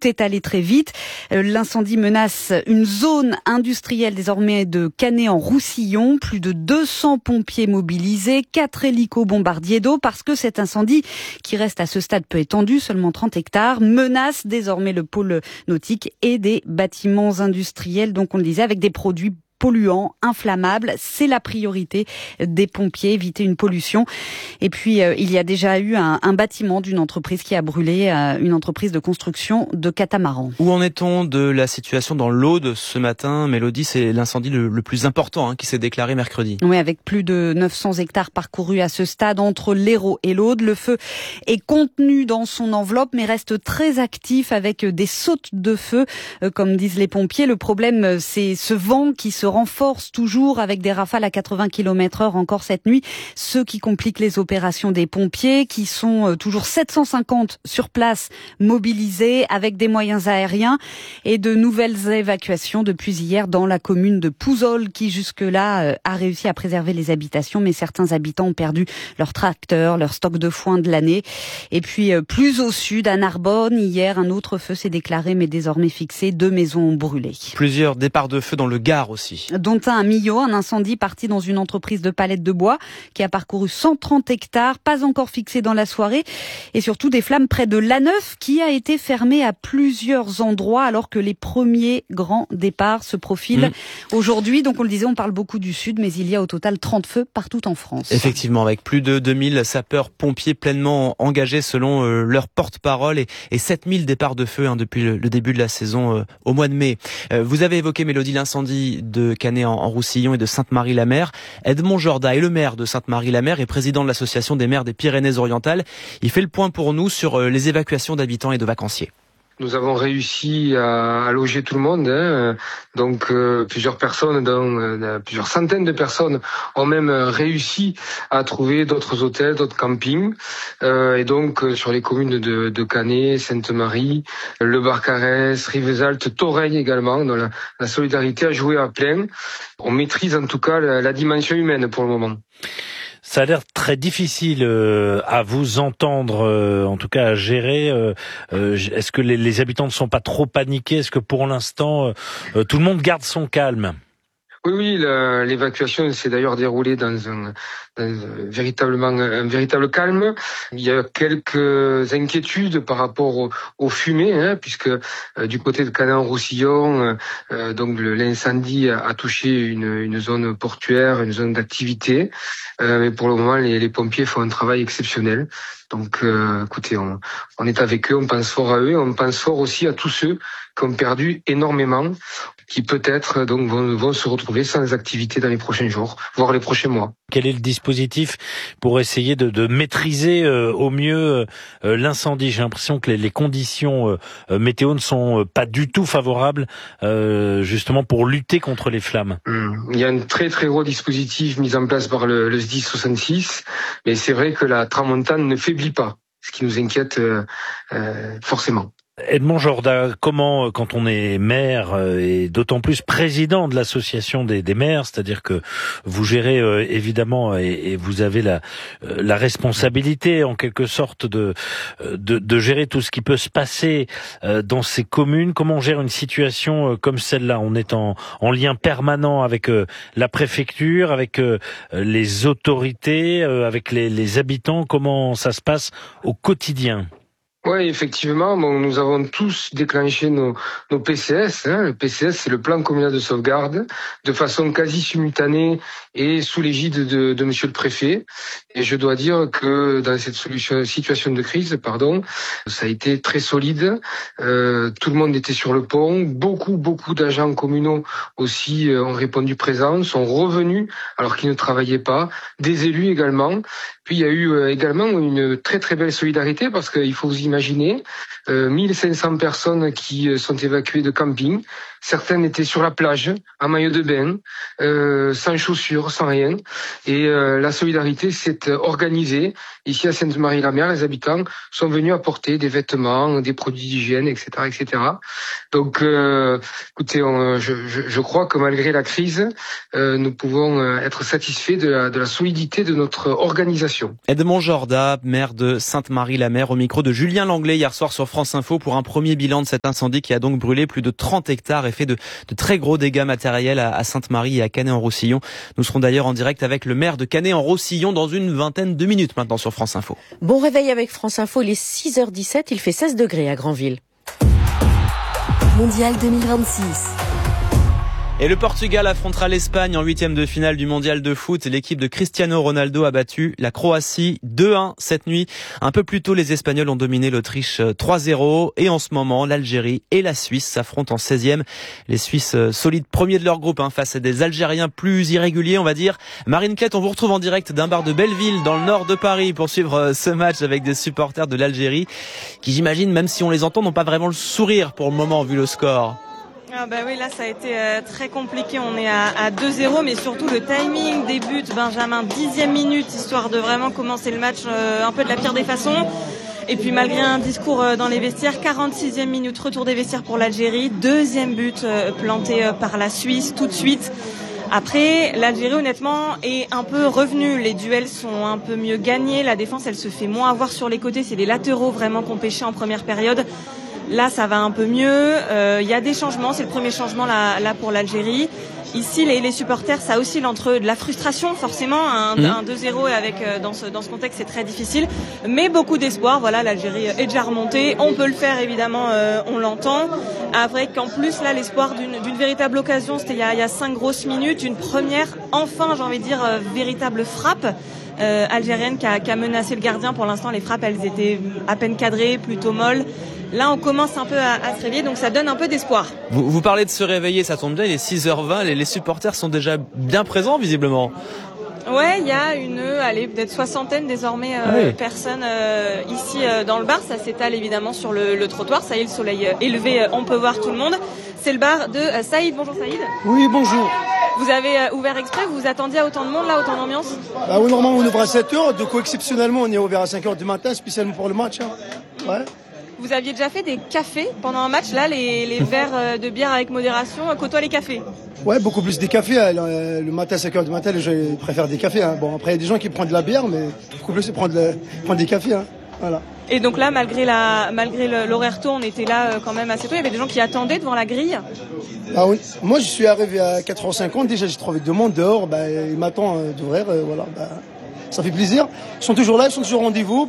tout est allé très vite. L'incendie menace une zone industrielle désormais de Canet-en-Roussillon. Plus de 200 pompiers mobilisés, 4 hélicos bombardiers d'eau parce que cet incendie, qui reste à ce stade peu étendu, seulement 30 hectares, menace désormais le pôle nautique et des bâtiments industriels. Donc on le disait, avec des produits polluants, inflammables, c'est la priorité des pompiers, éviter une pollution. Et puis, il y a déjà eu un bâtiment d'une entreprise qui a brûlé, une entreprise de construction de catamarans. Où en est-on de la situation dans l'Aude ce matin, Mélodie? C'est l'incendie le plus important qui s'est déclaré mercredi. Oui, avec plus de 900 hectares parcourus à ce stade entre l'Hérault et l'Aude. Le feu est contenu dans son enveloppe, mais reste très actif avec des sautes de feu, comme disent les pompiers. Le problème, c'est ce vent qui se renforce toujours avec des rafales à 80 km/h encore cette nuit, ce qui complique les opérations des pompiers qui sont toujours 750 sur place mobilisés avec des moyens aériens et de nouvelles évacuations depuis hier dans la commune de Pouzol qui jusque-là a réussi à préserver les habitations, mais certains habitants ont perdu leurs tracteurs, leur stock de foin de l'année. Et puis plus au sud, à Narbonne, hier un autre feu s'est déclaré mais désormais fixé, 2 maisons ont brûlé. Plusieurs départs de feu dans le Gard aussi. Dont un à Millau, un incendie parti dans une entreprise de palettes de bois qui a parcouru 130 hectares, pas encore fixé dans la soirée, et surtout des flammes près de Laneuf qui a été fermée à plusieurs endroits alors que les premiers grands départs se profilent aujourd'hui. Donc on le disait, on parle beaucoup du sud, mais il y a au total 30 feux partout en France. Effectivement, avec plus de 2000 sapeurs-pompiers pleinement engagés selon leur porte-parole et 7000 départs de feu depuis le début de la saison au mois de mai. Vous avez évoqué, Mélodie, l'incendie de Canet-en-Roussillon et de Sainte-Marie-la-Mer. Edmond Jorda est le maire de Sainte-Marie-la-Mer et président de l'association des maires des Pyrénées-Orientales. Il fait le point pour nous sur les évacuations d'habitants et de vacanciers. Nous avons réussi à loger tout le monde, donc plusieurs personnes, plusieurs centaines de personnes ont même réussi à trouver d'autres hôtels, d'autres campings, et donc sur les communes de Canet, Sainte-Marie, Le Barcarès, Rivesaltes, Toreil également, dont la solidarité a joué à plein. On maîtrise en tout cas la dimension humaine pour le moment. Ça a l'air très difficile à vous entendre, en tout cas à gérer. Est-ce que les habitants ne sont pas trop paniqués? Est-ce que pour l'instant, tout le monde garde son calme? Oui, l'évacuation s'est d'ailleurs déroulée dans un véritable calme. Il y a quelques inquiétudes par rapport aux fumées, puisque du côté de Canet-en-Roussillon, donc l'incendie a touché une zone portuaire, une zone d'activité. Mais pour le moment, les pompiers font un travail exceptionnel. Donc, écoutez, on est avec eux, on pense fort à eux, on pense fort aussi à tous ceux qui ont perdu énormément, qui peut-être donc vont se retrouver sans activité dans les prochains jours, voire les prochains mois. Quel est le dispositif pour essayer de maîtriser au mieux l'incendie? J'ai l'impression que les conditions météo ne sont pas du tout favorables justement pour lutter contre les flammes. Il y a un très très gros dispositif mis en place par le SDIS 66, mais c'est vrai que la tramontane ne faiblit pas, ce qui nous inquiète forcément. Edmond Jorda, comment, quand on est maire et d'autant plus président de l'association des maires, c'est-à-dire que vous gérez évidemment et vous avez la responsabilité en quelque sorte de gérer tout ce qui peut se passer dans ces communes, comment on gère une situation comme celle-là? On est en lien permanent avec la préfecture, avec les autorités, avec les habitants. Comment ça se passe au quotidien? Oui, effectivement, nous avons tous déclenché nos PCS. Le PCS, c'est le plan communal de sauvegarde, de façon quasi simultanée et sous l'égide de Monsieur le Préfet. Et je dois dire que dans cette situation de crise, ça a été très solide. Tout le monde était sur le pont. Beaucoup d'agents communaux aussi ont répondu présents, sont revenus alors qu'ils ne travaillaient pas. Des élus également. Puis il y a eu également une très très belle solidarité parce qu'il faut vous imaginer 1500 personnes qui sont évacuées de camping. Certaines étaient sur la plage, en maillot de bain, sans chaussures, sans rien. Et la solidarité s'est organisée. Ici à Sainte-Marie-la-Mer, les habitants sont venus apporter des vêtements, des produits d'hygiène, etc., etc. Donc, écoutez, je crois que malgré la crise, nous pouvons être satisfaits de la solidité de notre organisation. Edmond Jorda, maire de Sainte-Marie-la-Mer, au micro de Julien Bastien Langlais hier soir sur France Info pour un premier bilan de cet incendie qui a donc brûlé plus de 30 hectares et fait de très gros dégâts matériels à Sainte-Marie et à Canet-en-Roussillon. Nous serons d'ailleurs en direct avec le maire de Canet-en-Roussillon dans une vingtaine de minutes maintenant sur France Info. Bon réveil avec France Info, il est 6h17, il fait 16 degrés à Granville. Mondial 2026. Et le Portugal affrontera l'Espagne en 8e de finale du mondial de foot. L'équipe de Cristiano Ronaldo a battu la Croatie 2-1 cette nuit. Un peu plus tôt, les Espagnols ont dominé l'Autriche 3-0. Et en ce moment, l'Algérie et la Suisse s'affrontent en 16e. Les Suisses solides premiers de leur groupe face à des Algériens plus irréguliers, on va dire. Marine Klett, on vous retrouve en direct d'un bar de Belleville dans le nord de Paris pour suivre ce match avec des supporters de l'Algérie qui, j'imagine, même si on les entend, n'ont pas vraiment le sourire pour le moment vu le score. Ah bah oui, là ça a été très compliqué, on est à 2-0, mais surtout le timing des buts, Benjamin, 10e minute, histoire de vraiment commencer le match un peu de la pire des façons. Et puis malgré un discours dans les vestiaires, 46e minute, retour des vestiaires pour l'Algérie, deuxième but planté par la Suisse tout de suite. Après, l'Algérie honnêtement est un peu revenue, les duels sont un peu mieux gagnés, la défense elle se fait moins avoir sur les côtés, c'est les latéraux vraiment qui ont pêché en première période. Là, ça va un peu mieux. Il y a des changements. C'est le premier changement là pour l'Algérie. Ici, les supporters, ça oscille entre de la frustration, forcément. Un 2-0 avec dans ce contexte, c'est très difficile. Mais beaucoup d'espoir. Voilà, l'Algérie est déjà remontée. On peut le faire, évidemment. On l'entend. Après qu'en plus, là, l'espoir d'une véritable occasion, c'était il y a 5 grosses minutes. Une première, enfin, j'ai envie de dire, véritable frappe. Algérienne qui a menacé le gardien. Pour l'instant, les frappes, elles étaient à peine cadrées, plutôt molles. Là, on commence un peu à se réveiller, donc ça donne un peu d'espoir. Vous parlez de se réveiller, ça tombe bien, il est 6h20, les supporters sont déjà bien présents, visiblement. Ouais, il y a peut-être 60 désormais personnes ici dans le bar. Ça s'étale évidemment sur le trottoir. Ça y est, le soleil élevé, on peut voir tout le monde. C'est le bar de Saïd. Bonjour Saïd. Oui, bonjour. Vous avez ouvert exprès, vous vous attendiez à autant de monde là, autant d'ambiance? Bah oui, normalement on ouvre à 7h, donc exceptionnellement on est ouvert à 5h du matin, spécialement pour le match. Ouais. Vous aviez déjà fait des cafés pendant un match, là, les verres de bière avec modération côtoient les cafés? Ouais, beaucoup plus des cafés. Le matin, à 5h du matin, les gens préfèrent des cafés. Bon, après, il y a des gens qui prennent de la bière, mais beaucoup plus, ils prennent des cafés. Voilà. Et donc là, malgré l'horaire tôt, on était là quand même assez tôt. Il y avait des gens qui attendaient devant la grille. Ah oui. Moi, je suis arrivé à 4h50. Déjà, j'ai trouvé deux monde dehors. Ils m'attendent d'ouvrir. Voilà. Ça fait plaisir. Ils sont toujours là, ils sont toujours au rendez-vous.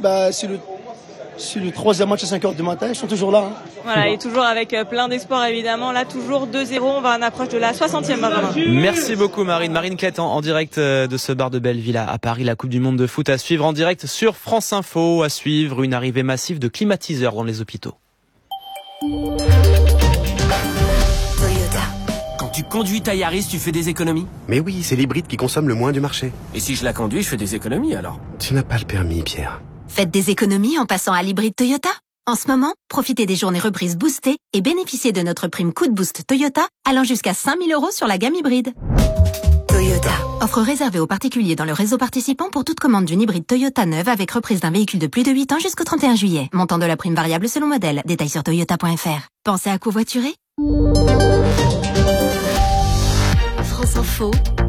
C'est le troisième match à 5h du matin, ils sont toujours là. Voilà, et toujours avec plein d'espoir évidemment. Là, toujours 2-0, on va en approche de la 60e, Benjamin. Merci beaucoup Marine Klett en direct de ce bar de Belleville à Paris, la Coupe du Monde de foot à suivre en direct sur France Info, à suivre une arrivée massive de climatiseurs dans les hôpitaux. Toyota. Quand tu conduis ta Yaris, tu fais des économies? Mais oui, c'est l'hybride qui consomme le moins du marché. Et si je la conduis, je fais des économies alors? Tu n'as pas le permis, Pierre. Faites des économies en passant à l'hybride Toyota. En ce moment, profitez des journées reprises boostées et bénéficiez de notre prime coup de boost Toyota allant jusqu'à 5 000 € sur la gamme hybride. Toyota. Offre réservée aux particuliers dans le réseau participant pour toute commande d'une hybride Toyota neuve avec reprise d'un véhicule de plus de 8 ans jusqu'au 31 juillet. Montant de la prime variable selon modèle. Détails sur toyota.fr. Pensez à covoiturer? France Info.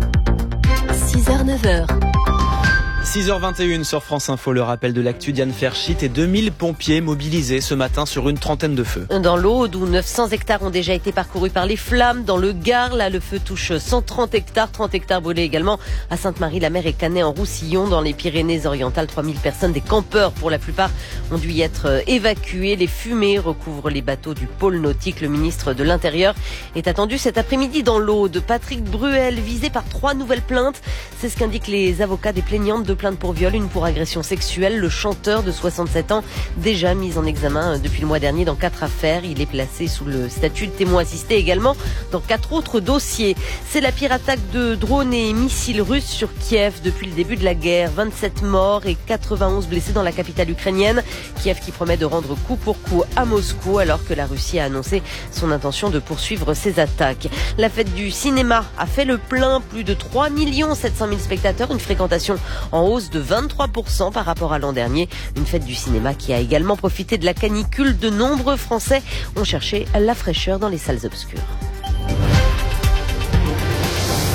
6h-9h. 6h21 sur France Info, le rappel de l'actu Diane Ferchit et 2000 pompiers mobilisés ce matin sur une trentaine de feux. Dans l'Aude, où 900 hectares ont déjà été parcourus par les flammes. Dans le Gard, là, le feu touche 130 hectares. 30 hectares brûlés également à Sainte-Marie-la-Mer et Canet-en-Roussillon. Dans les Pyrénées-Orientales, 3000 personnes, des campeurs pour la plupart, ont dû y être évacués. Les fumées recouvrent les bateaux du pôle nautique. Le ministre de l'Intérieur est attendu cet après-midi dans l'Aude. Patrick Bruel, visé par 3 nouvelles plaintes. C'est ce qu'indiquent les avocats des plaignantes. 2 plaintes pour viol, une pour agression sexuelle. Le chanteur de 67 ans, déjà mis en examen depuis le mois dernier dans 4 affaires. Il est placé sous le statut de témoin assisté également dans 4 autres dossiers. C'est la pire attaque de drones et missiles russes sur Kiev depuis le début de la guerre. 27 morts et 91 blessés dans la capitale ukrainienne. Kiev qui promet de rendre coup pour coup à Moscou alors que la Russie a annoncé son intention de poursuivre ses attaques. La fête du cinéma a fait le plein. Plus de 3 700 000 spectateurs. Une fréquentation en hausse de 23% par rapport à l'an dernier. Une fête du cinéma qui a également profité de la canicule. De nombreux Français ont cherché la fraîcheur dans les salles obscures.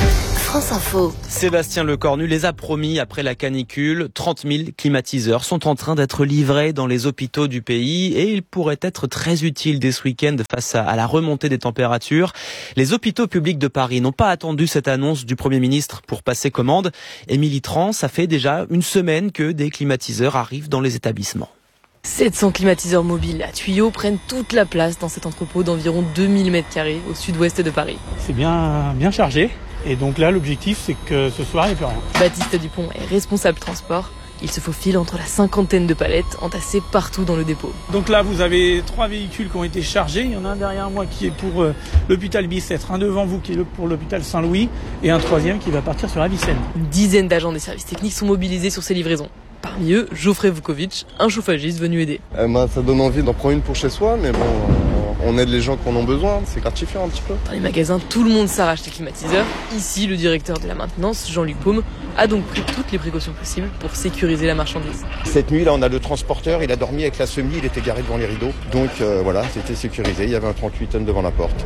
France Info. Sébastien Lecornu les a promis après la canicule. 30 000 climatiseurs sont en train d'être livrés dans les hôpitaux du pays et ils pourraient être très utiles dès ce week-end face à la remontée des températures. Les hôpitaux publics de Paris n'ont pas attendu cette annonce du Premier ministre pour passer commande. Émilie Tran, ça fait déjà une semaine que des climatiseurs arrivent dans les établissements. 700 climatiseurs mobiles à tuyaux prennent toute la place dans cet entrepôt d'environ 2000 m² au sud-ouest de Paris. C'est bien chargé. Et donc là, l'objectif, c'est que ce soir, il n'y ait plus rien. Baptiste Dupont est responsable transport. Il se faufile entre la cinquantaine de palettes entassées partout dans le dépôt. Donc là, vous avez 3 véhicules qui ont été chargés. Il y en a un derrière moi qui est pour l'hôpital Bicêtre, un devant vous qui est pour l'hôpital Saint-Louis et un troisième qui va partir sur Avicenne. Une dizaine d'agents des services techniques sont mobilisés sur ces livraisons. Parmi eux, Geoffrey Vukovic, un chauffagiste venu aider. Ça donne envie d'en prendre une pour chez soi, mais bon, on aide les gens qui en ont besoin, c'est gratifiant un petit peu. Dans les magasins, tout le monde s'arrache les climatiseurs. Ici, le directeur de la maintenance, Jean-Luc Paume, a donc pris toutes les précautions possibles pour sécuriser la marchandise. Cette nuit, là, on a le transporteur, il a dormi avec la semi, il était garé devant les rideaux. Donc voilà, c'était sécurisé, il y avait un 38 tonnes devant la porte.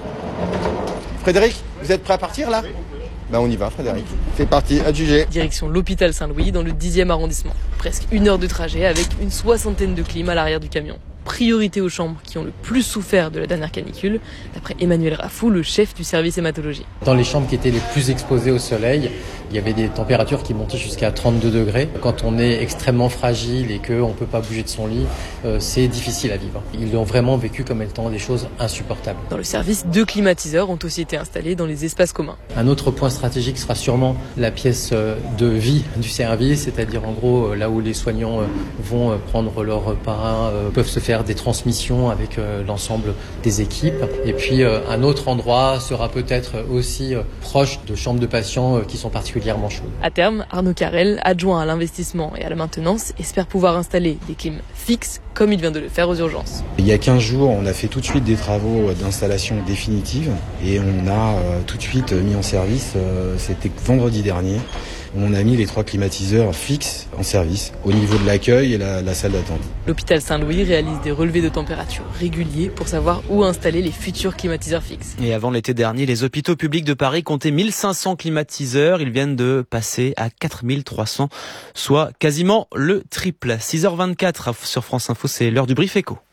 Frédéric, vous êtes prêt à partir là ? On y va, Frédéric. C'est parti, adjugé. Direction l'hôpital Saint-Louis dans le 10e arrondissement. Presque 1 heure de trajet avec une 60aine de clims à l'arrière du camion. Priorité aux chambres qui ont le plus souffert de la dernière canicule, d'après Emmanuel Raffou, le chef du service hématologie. Dans les chambres qui étaient les plus exposées au soleil, il y avait des températures qui montaient jusqu'à 32 degrés. Quand on est extrêmement fragile et qu'on ne peut pas bouger de son lit, c'est difficile à vivre. Ils l'ont vraiment vécu comme étant des choses insupportables. Dans le service, 2 climatiseurs ont aussi été installés dans les espaces communs. Un autre point stratégique sera sûrement la pièce de vie du service, c'est-à-dire en gros là où les soignants vont prendre leur repas, peuvent se faire des transmissions avec l'ensemble des équipes. Et puis un autre endroit sera peut-être aussi proche de chambres de patients qui sont particulièrement chaudes. À terme, Arnaud Carrel, adjoint à l'investissement et à la maintenance, espère pouvoir installer des clims fixes comme il vient de le faire aux urgences. Il y a 15 jours, on a fait tout de suite des travaux d'installation définitive et on a tout de suite mis en service, c'était vendredi dernier, on a mis les 3 climatiseurs fixes en service au niveau de l'accueil et la salle d'attente. L'hôpital Saint-Louis réalise des relevés de température réguliers pour savoir où installer les futurs climatiseurs fixes. Et avant l'été dernier, les hôpitaux publics de Paris comptaient 1500 climatiseurs. Ils viennent de passer à 4300, soit quasiment le triple. 6h24 sur France Info, c'est l'heure du brief éco.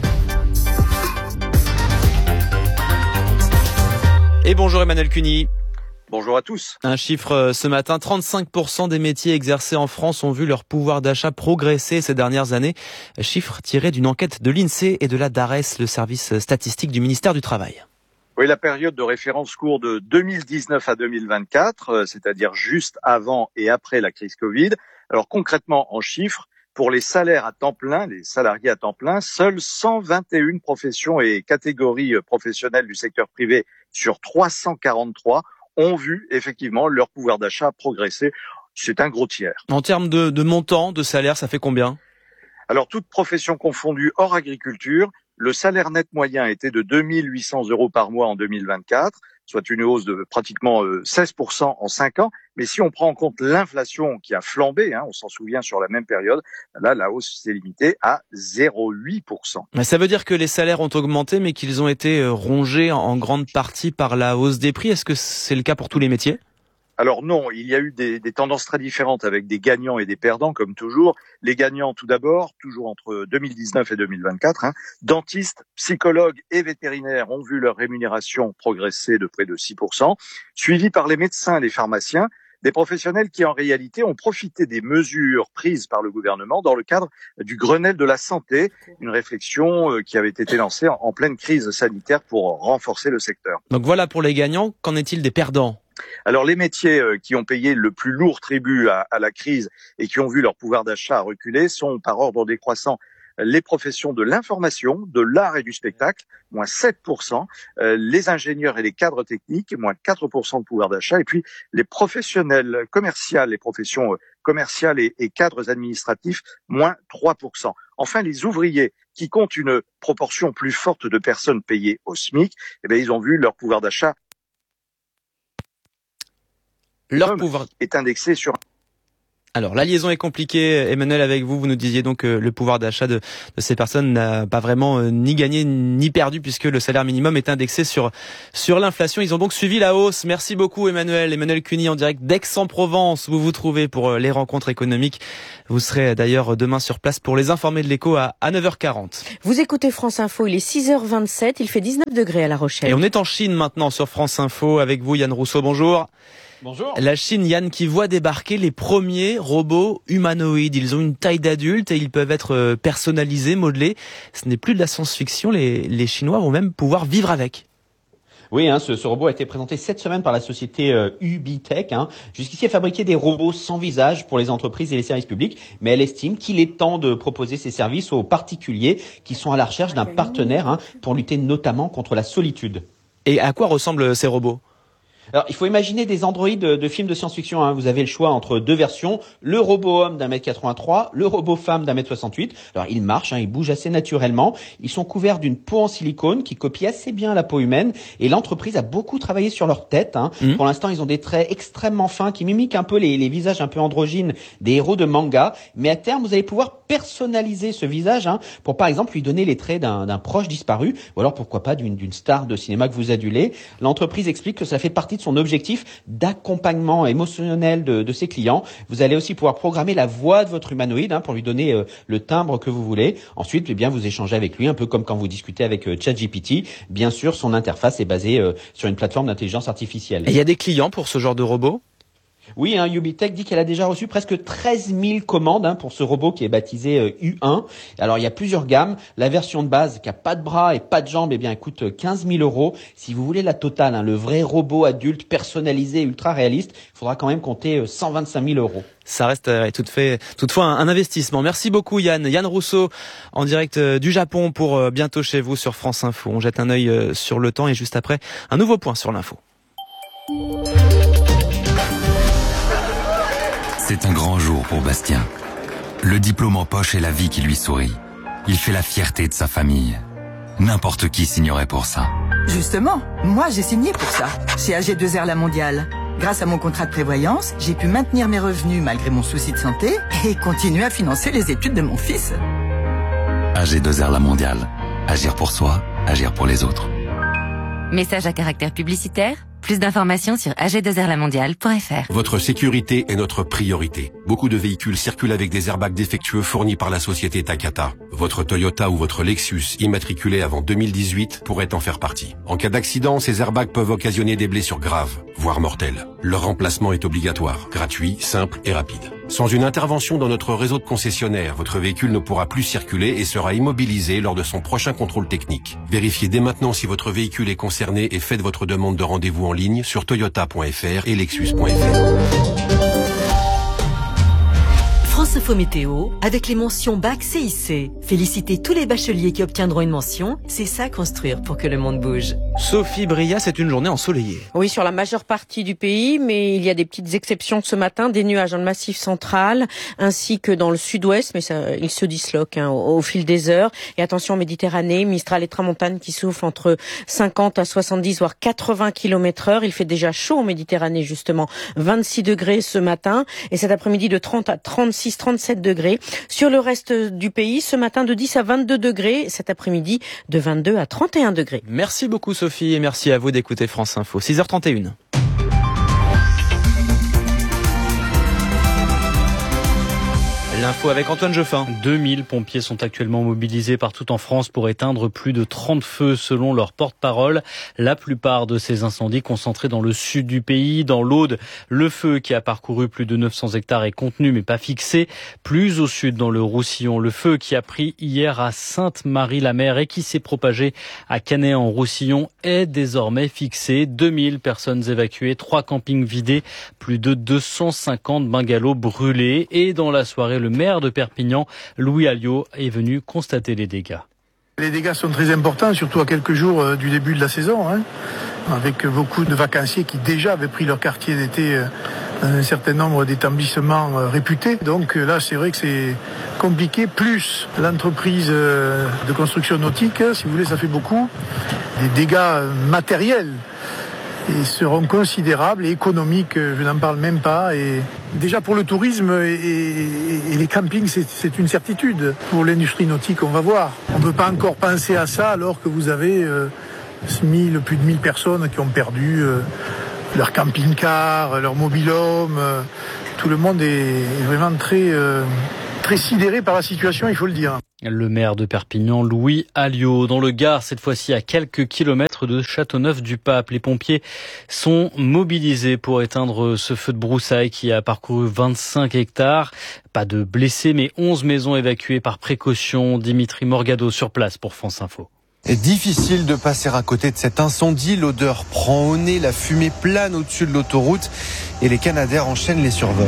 Et bonjour Emmanuel Cuny. Bonjour à tous. Un chiffre ce matin, 35% des métiers exercés en France ont vu leur pouvoir d'achat progresser ces dernières années. Chiffre tiré d'une enquête de l'INSEE et de la DARES, le service statistique du ministère du Travail. Oui, la période de référence court de 2019 à 2024, c'est-à-dire juste avant et après la crise Covid. Alors concrètement, en chiffres, pour les salaires à temps plein, les salariés à temps plein, seules 121 professions et catégories professionnelles du secteur privé sur 343 ont vu effectivement leur pouvoir d'achat progresser. C'est un gros tiers. En termes de montant, de salaire, ça fait combien ? Alors, toutes professions confondues hors agriculture, le salaire net moyen était de 2 800 € par mois en 2024, soit une hausse de pratiquement 16% en 5 ans. Mais si on prend en compte l'inflation qui a flambé, on s'en souvient sur la même période, là, la hausse s'est limitée à 0,8%. Ça veut dire que les salaires ont augmenté, mais qu'ils ont été rongés en grande partie par la hausse des prix. Est-ce que c'est le cas pour tous les métiers ? Alors non, il y a eu des tendances très différentes avec des gagnants et des perdants, comme toujours. Les gagnants, tout d'abord, toujours entre 2019 et 2024, dentistes, psychologues et vétérinaires ont vu leur rémunération progresser de près de 6%, suivis par les médecins et les pharmaciens, des professionnels qui en réalité ont profité des mesures prises par le gouvernement dans le cadre du Grenelle de la santé, une réflexion qui avait été lancée en pleine crise sanitaire pour renforcer le secteur. Donc voilà pour les gagnants, qu'en est-il des perdants ? Alors les métiers qui ont payé le plus lourd tribut à la crise et qui ont vu leur pouvoir d'achat reculer sont par ordre décroissant les professions de l'information, de l'art et du spectacle, moins 7%, les ingénieurs et les cadres techniques, moins 4% de pouvoir d'achat, et puis les professionnels commerciaux, les professions commerciales et cadres administratifs, moins 3%. Enfin, les ouvriers qui comptent une proportion plus forte de personnes payées au SMIC, ils ont vu leur pouvoir d'achat Leur pouvoir est indexé sur Alors, la liaison est compliquée, Emmanuel, avec vous. Vous nous disiez donc que le pouvoir d'achat de ces personnes n'a pas vraiment ni gagné ni perdu puisque le salaire minimum est indexé sur l'inflation. Ils ont donc suivi la hausse. Merci beaucoup, Emmanuel. Emmanuel Cuny en direct d'Aix-en-Provence. Vous vous trouvez pour les rencontres économiques. Vous serez d'ailleurs demain sur place pour les informer de l'écho à 9h40. Vous écoutez France Info, il est 6h27, il fait 19 degrés à La Rochelle. Et on est en Chine maintenant sur France Info avec vous, Yann Rousseau. Bonjour. Bonjour. La Chine, Yann, qui voit débarquer les premiers robots humanoïdes. Ils ont une taille d'adulte et ils peuvent être personnalisés, modelés. Ce n'est plus de la science-fiction. Les Chinois vont même pouvoir vivre avec. Oui, ce robot a été présenté cette semaine par la société Ubitech. Jusqu'ici, elle fabriquait des robots sans visage pour les entreprises et les services publics, mais elle estime qu'il est temps de proposer ces services aux particuliers qui sont à la recherche d'un partenaire pour lutter notamment contre la solitude. Et à quoi ressemblent ces robots ? Alors, il faut imaginer des androïdes de films de science-fiction. Vous avez le choix entre deux versions. Le robot homme d'1m83, le robot femme d'1m68. Alors, ils marchent, ils bougent assez naturellement. Ils sont couverts d'une peau en silicone qui copie assez bien la peau humaine. Et l'entreprise a beaucoup travaillé sur leur tête. Pour l'instant, ils ont des traits extrêmement fins qui mimiquent un peu les visages un peu androgynes des héros de manga. Mais à terme, vous allez pouvoir personnaliser ce visage pour, par exemple, lui donner les traits d'un proche disparu. Ou alors, pourquoi pas, d'une star de cinéma que vous adulez. L'entreprise explique que ça fait partie de son objectif d'accompagnement émotionnel de ses clients. Vous allez aussi pouvoir programmer la voix de votre humanoïde pour lui donner le timbre que vous voulez. Ensuite, vous échangez avec lui, un peu comme quand vous discutez avec ChatGPT. Bien sûr, son interface est basée sur une plateforme d'intelligence artificielle. Et il y a des clients pour ce genre de robot ? Oui, Ubitech dit qu'elle a déjà reçu presque 13 000 commandes pour ce robot qui est baptisé U1. Alors, il y a plusieurs gammes. La version de base qui a pas de bras et pas de jambes, elle coûte 15 000 €. Si vous voulez la totale, le vrai robot adulte personnalisé, ultra réaliste, il faudra quand même compter 125 000 €. Ça reste toutefois un investissement. Merci beaucoup, Yann. Yann Rousseau, en direct du Japon pour bientôt chez vous sur France Info. On jette un œil sur le temps et juste après, un nouveau point sur l'info. C'est un grand jour pour Bastien. Le diplôme en poche et la vie qui lui sourit. Il fait la fierté de sa famille. N'importe qui signerait pour ça. Justement, moi j'ai signé pour ça, chez AG2R La Mondiale. Grâce à mon contrat de prévoyance, j'ai pu maintenir mes revenus malgré mon souci de santé et continuer à financer les études de mon fils. AG2R La Mondiale. Agir pour soi, agir pour les autres. Message à caractère publicitaire. Plus d'informations sur ag2rlamondiale.fr. Votre sécurité est notre priorité. Beaucoup de véhicules circulent avec des airbags défectueux fournis par la société Takata. Votre Toyota ou votre Lexus immatriculé avant 2018 pourrait en faire partie. En cas d'accident, ces airbags peuvent occasionner des blessures graves, voire mortelles. Leur remplacement est obligatoire, gratuit, simple et rapide. Sans une intervention dans notre réseau de concessionnaires, votre véhicule ne pourra plus circuler et sera immobilisé lors de son prochain contrôle technique. Vérifiez dès maintenant si votre véhicule est concerné et faites votre demande de rendez-vous en ligne sur toyota.fr et lexus.fr. France Info Météo, avec les mentions BAC CIC. Félicitez tous les bacheliers qui obtiendront une mention, c'est ça construire pour que le monde bouge. Sophie Bria, c'est une journée ensoleillée. Oui, sur la majeure partie du pays, mais il y a des petites exceptions ce matin, des nuages dans le massif central, ainsi que dans le sud-ouest, mais ça, ils se disloquent au fil des heures. Et attention, Méditerranée, Mistral et Tramontane qui soufflent entre 50 à 70, voire 80 km/h. Il fait déjà chaud en Méditerranée, justement, 26 degrés ce matin, et cet après-midi de 30 à 37 degrés. Sur le reste du pays, ce matin de 10 à 22 degrés, cet après-midi de 22 à 31 degrés. Merci beaucoup Sophie et merci à vous d'écouter France Info. 6h31. L'info avec Antoine Jeffin. 2000 pompiers sont actuellement mobilisés partout en France pour éteindre plus de 30 feux selon leur porte-parole. La plupart de ces incendies concentrés dans le sud du pays. Dans l'Aude, le feu qui a parcouru plus de 900 hectares est contenu mais pas fixé. Plus au sud, dans le Roussillon, le feu qui a pris hier à Sainte-Marie-la-Mer et qui s'est propagé à Canet-en-Roussillon est désormais fixé. 2000 personnes évacuées, 3 campings vidés, plus de 250 bungalows brûlés. Et dans la soirée, le maire de Perpignan, Louis Alliot, est venu constater les dégâts. Les dégâts sont très importants, surtout à quelques jours du début de la saison, avec beaucoup de vacanciers qui déjà avaient pris leur quartier d'été dans un certain nombre d'établissements réputés. Donc là, c'est vrai que c'est compliqué, plus l'entreprise de construction nautique, si vous voulez, ça fait beaucoup. Des dégâts matériels. et seront considérables et économiques, je n'en parle même pas. Et déjà pour le tourisme et les campings, c'est une certitude. Pour l'industrie nautique, on va voir. On ne peut pas encore penser à ça alors que vous avez plus de 1000 personnes qui ont perdu leur camping-car, leur mobil-home. Tout le monde est vraiment très sidéré par la situation, il faut le dire. Le maire de Perpignan, Louis Alliot. Dans le Gard, cette fois-ci à quelques kilomètres de Châteauneuf-du-Pape. Les pompiers sont mobilisés pour éteindre ce feu de broussailles qui a parcouru 25 hectares. Pas de blessés, mais 11 maisons évacuées par précaution. Dimitri Morgado sur place pour France Info. Difficile de passer à côté de cet incendie. L'odeur prend au nez, la fumée plane au-dessus de l'autoroute et les Canadair enchaînent les survols.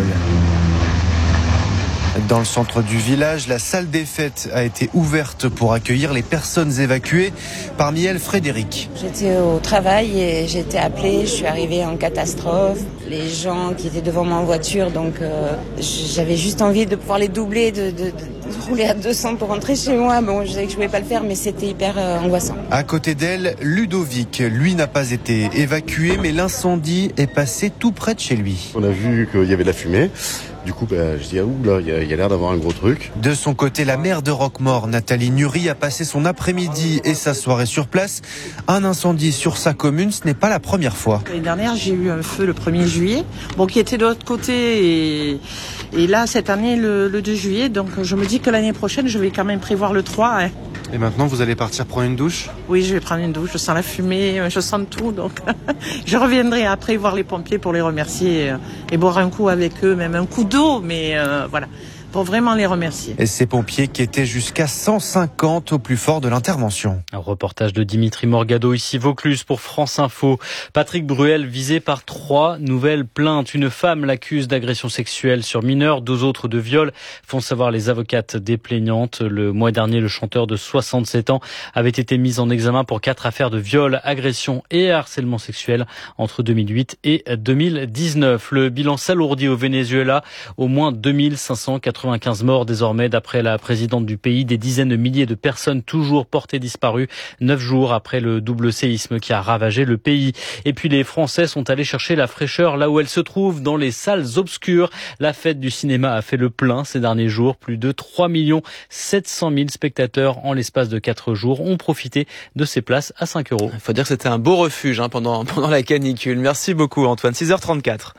Dans le centre du village, la salle des fêtes a été ouverte pour accueillir les personnes évacuées. Parmi elles, Frédéric. J'étais au travail et j'ai été appelée. Je suis arrivée en catastrophe. Les gens qui étaient devant moi en voiture, donc j'avais juste envie de pouvoir les doubler, de rouler à 200 pour rentrer chez moi. Bon, je savais que je pouvais pas le faire, mais c'était hyper angoissant. À côté d'elle, Ludovic. Lui n'a pas été évacué, mais l'incendie est passé tout près de chez lui. On a vu qu'il y avait de la fumée. Du coup, je dis, là, il y a l'air d'avoir un gros truc. De son côté, la maire de Roquemaure, Nathalie Nury, a passé son après-midi et sa soirée sur place. Un incendie sur sa commune, ce n'est pas la première fois. L'année dernière, j'ai eu un feu le 1er juillet, qui était de l'autre côté. Et là, cette année, le 2 juillet. Donc, je me dis que l'année prochaine, je vais quand même prévoir le 3. Hein. Et maintenant, vous allez partir prendre une douche ? Oui, je vais prendre une douche. Je sens la fumée, je sens tout. Donc, je reviendrai après voir les pompiers pour les remercier et boire un coup avec eux, même un coup d'eau. Mais voilà, pour vraiment les remercier. Et ces pompiers qui étaient jusqu'à 150 au plus fort de l'intervention. Un reportage de Dimitri Morgado, ici Vaucluse pour France Info. Patrick Bruel visé par 3 nouvelles plaintes. Une femme l'accuse d'agression sexuelle sur mineur, 2 autres de viol, font savoir les avocates des plaignantes. Le mois dernier, le chanteur de 67 ans avait été mis en examen pour 4 affaires de viol, agression et harcèlement sexuel entre 2008 et 2019. Le bilan s'alourdit au Venezuela. Au moins 2595 morts désormais d'après la présidente du pays. Des dizaines de milliers de personnes toujours portées disparues 9 jours après le double séisme qui a ravagé le pays. Et puis les Français sont allés chercher la fraîcheur là où elle se trouve, dans les salles obscures. La fête du cinéma a fait le plein ces derniers jours. Plus de 3 700 000 spectateurs en l'espace de 4 jours ont profité de ces places à 5 €. Il faut dire que c'était un beau refuge pendant la canicule. Merci beaucoup Antoine. 6h34.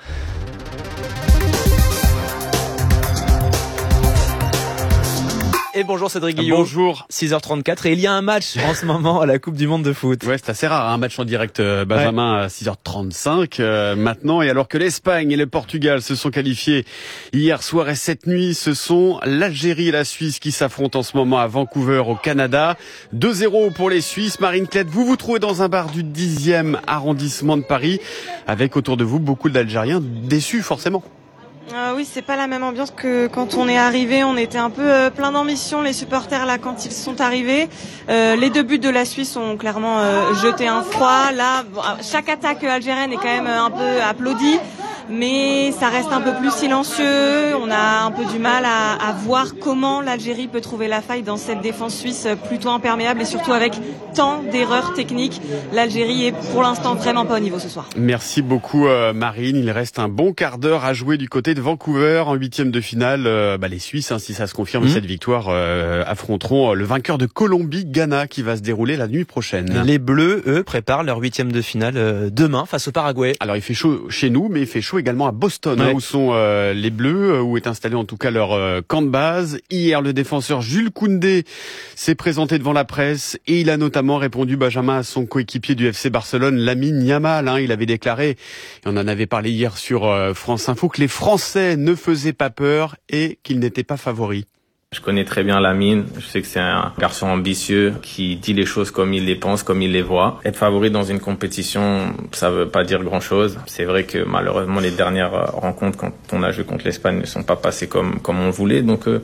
Et bonjour Cédric Guillaume. Bonjour. 6h34 et il y a un match en ce moment à la Coupe du Monde de foot. Ouais, c'est assez rare, un match en direct, Benjamin, à 6h35 maintenant. Et alors que l'Espagne et le Portugal se sont qualifiés hier soir et cette nuit, ce sont l'Algérie et la Suisse qui s'affrontent en ce moment à Vancouver au Canada. 2-0 pour les Suisses. Marine Klett, vous vous trouvez dans un bar du 10e arrondissement de Paris avec autour de vous beaucoup d'Algériens déçus forcément. Oui, c'est pas la même ambiance que quand on est arrivé. On était un peu plein d'ambition, les supporters là quand ils sont arrivés. Les 2 buts de la Suisse ont clairement jeté un froid. Là, chaque attaque algérienne est quand même un peu applaudie, mais ça reste un peu plus silencieux. On a un peu du mal à voir comment l'Algérie peut trouver la faille dans cette défense suisse plutôt imperméable et surtout avec tant d'erreurs techniques. L'Algérie est pour l'instant vraiment pas au niveau ce soir. Merci beaucoup Marine. Il reste un bon quart d'heure à jouer du côté de Vancouver en 8e de finale. Les Suisses, si ça se confirme, cette victoire, affronteront le vainqueur de Colombie-Ghana qui va se dérouler la nuit prochaine. Les Bleus, eux, préparent leur 8e de finale demain face au Paraguay. Alors il fait chaud chez nous, mais il fait chaud également à Boston, où sont les Bleus, où est installé en tout cas leur camp de base. Hier, le défenseur Jules Koundé s'est présenté devant la presse et il a notamment répondu, Benjamin, à son coéquipier du FC Barcelone, Lamine Yamal. Il avait déclaré, et on en avait parlé hier sur France Info, que les Français ne faisaient pas peur et qu'ils n'étaient pas favoris. Je connais très bien Lamine, je sais que c'est un garçon ambitieux qui dit les choses comme il les pense, comme il les voit. Être favori dans une compétition, ça veut pas dire grand-chose. C'est vrai que malheureusement les dernières rencontres quand on a joué contre l'Espagne ne sont pas passées comme on voulait. Donc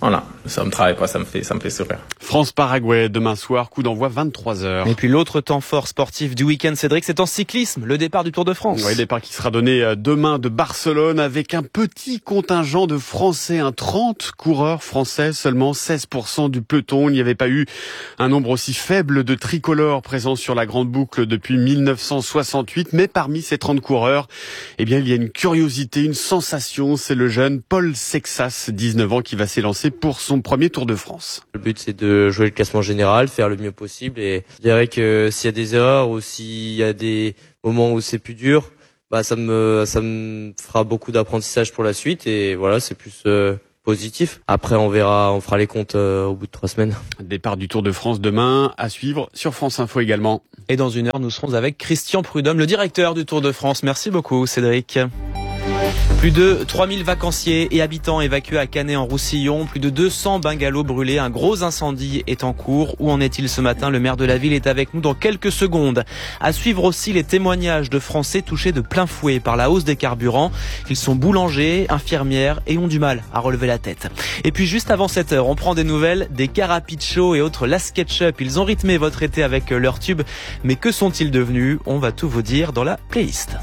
voilà, ça me travaille pas, ça me fait sourire. France-Paraguay, demain soir, coup d'envoi 23h. Et puis l'autre temps fort sportif du week-end, Cédric, c'est en cyclisme, le départ du Tour de France. Oui, départ qui sera donné demain de Barcelone avec un petit contingent de Français, 30 coureurs français, seulement 16% du peloton. Il n'y avait pas eu un nombre aussi faible de tricolores présents sur la grande boucle depuis 1968, mais parmi ces 30 coureurs, eh bien, il y a une curiosité, une sensation, c'est le jeune Paul Sexas, 19 ans, qui va s'élancer pour son premier Tour de France. Le but, c'est de jouer le classement général, faire le mieux possible, et je dirais que s'il y a des erreurs ou s'il y a des moments où c'est plus dur, ça me fera beaucoup d'apprentissage pour la suite, et voilà, c'est plus positif. Après, on verra, on fera les comptes au bout de 3 semaines. Départ du Tour de France demain, à suivre sur France Info également. Et dans 1 heure, nous serons avec Christian Prudhomme, le directeur du Tour de France. Merci beaucoup, Cédric. Plus de 3000 vacanciers et habitants évacués à Canet-en-Roussillon. Plus de 200 bungalows brûlés. Un gros incendie est en cours. Où en est-il ce matin? Le maire de la ville est avec nous dans quelques secondes. À suivre aussi les témoignages de Français touchés de plein fouet par la hausse des carburants. Ils sont boulangers, infirmières et ont du mal à relever la tête. Et puis juste avant 7h, on prend des nouvelles des Carapicho et autres La SketchUp. Ils ont rythmé votre été avec leur tube. Mais que sont-ils devenus? On va tout vous dire dans la playlist.